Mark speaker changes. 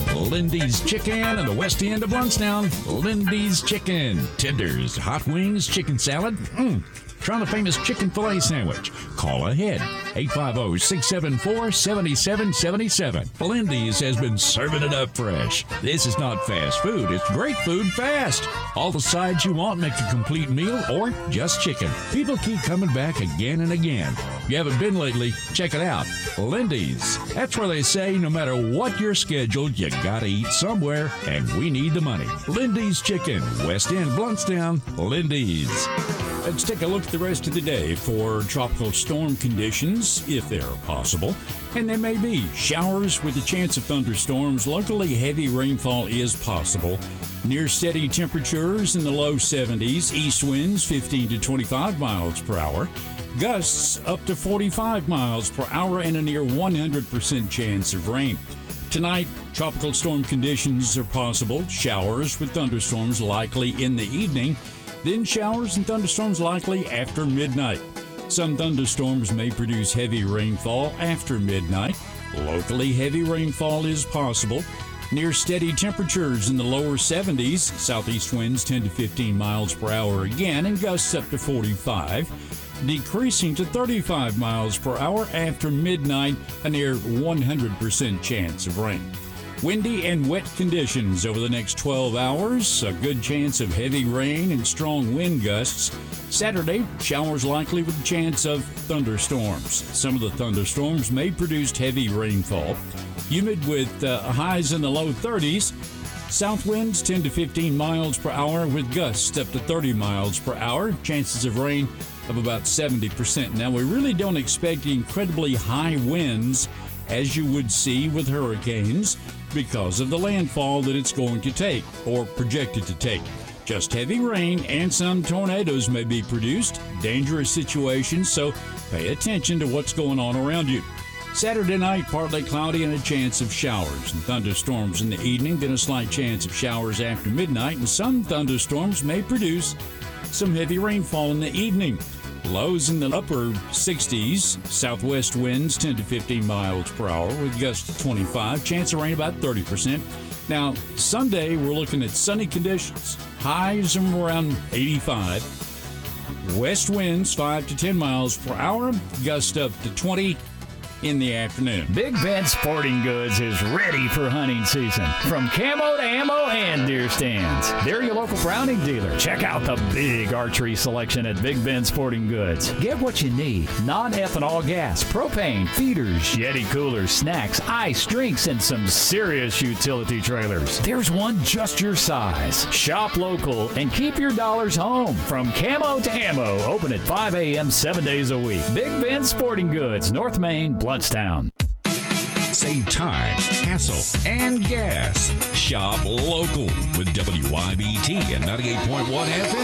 Speaker 1: Lindy's Chicken in the west end of Blountstown. Lindy's Chicken. Tenders, hot wings, chicken salad. Try the famous chicken filet sandwich. Call ahead. 850-674-7777. Lindy's has been serving it up fresh. This is not fast food. It's great food fast. All the sides you want make a complete meal or just chicken. People keep coming back again and again. If you haven't been lately, check it out. Lindy's. That's where they say no matter what your schedule, you gotta eat somewhere, and we need the money. Lindy's Chicken. West End, Blountstown. Lindy's. Let's take a look at the rest of the day for tropical storm conditions, if they are possible. And there may be showers with a chance of thunderstorms. Locally, heavy rainfall is possible. Near steady temperatures in the low 70s. East winds 15 to 25 miles per hour. Gusts up to 45 miles per hour and a near 100% chance of rain. Tonight, tropical storm conditions are possible. Showers with thunderstorms likely in the evening. Then showers and thunderstorms likely after midnight. Some thunderstorms may produce heavy rainfall after midnight. Locally, heavy rainfall is possible. Near steady temperatures in the lower 70s. Southeast winds 10 to 15 miles per hour again, and gusts up to 45. Decreasing to 35 miles per hour after midnight, a near 100% chance of rain. Windy and wet conditions over the next 12 hours. A good chance of heavy rain and strong wind gusts. Saturday, showers likely with a chance of thunderstorms. Some of the thunderstorms may produce heavy rainfall. Humid with highs in the low 30s. South winds 10 to 15 miles per hour with gusts up to 30 miles per hour. Chances of rain of about 70%. Now, we really don't expect incredibly high winds as you would see with hurricanes because of the landfall that it's going to take or projected to take. Just heavy rain and some tornadoes may be produced. Dangerous situations, so pay attention to what's going on around you. Saturday night, partly cloudy and a chance of showers and thunderstorms in the evening, then a slight chance of showers after midnight, and some thunderstorms may produce some heavy rainfall in the evening. Lows in the upper 60s. Southwest winds 10 to 15 miles per hour with gusts to 25. Chance of rain about 30%. Now, Sunday, we're looking at sunny conditions. Highs of around 85. West winds 5 to 10 miles per hour. Gusts up to 20 in the afternoon.
Speaker 2: Big Ben Sporting Goods is ready for hunting season. From camo to ammo and deer stands, they're your local Browning dealer. Check out the big archery selection at Big Ben Sporting Goods. Get what you need: non-ethanol gas, propane, feeders, Yeti coolers, snacks, ice, drinks, and some serious utility trailers. There's one just your size. Shop local and keep your dollars home. From camo to ammo, open at 5 a.m. 7 days a week. Big Ben Sporting Goods, North Main, Blountstown.
Speaker 1: Save time, hassle, and gas. Shop local with WYBT and 98.1 FM.